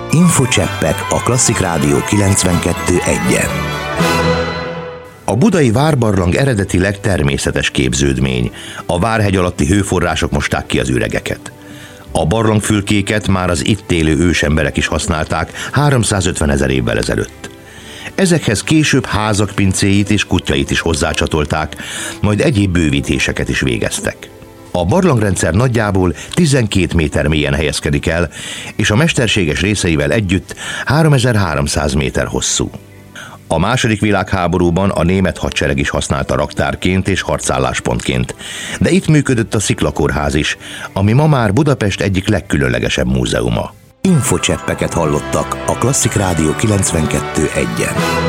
Infocseppek a Klasszik Rádió 92.1-en. A budai várbarlang eredetileg természetes képződmény. A Várhegy alatti hőforrások mosták ki az üregeket. A barlangfülkéket már az itt élő ősemberek is használták 350 000 évvel ezelőtt. Ezekhez később házak pincéit és kutyait is hozzácsatolták, majd egyéb bővítéseket is végeztek. A barlangrendszer nagyjából 12 méter mélyen helyezkedik el, és a mesterséges részeivel együtt 3300 méter hosszú. A második világháborúban a német hadsereg is használta raktárként és harcálláspontként, de itt működött a Sziklakórház is, ami ma már Budapest egyik legkülönlegesebb múzeuma. Infocseppeket hallottak a Klasszik Rádió 92.1-en.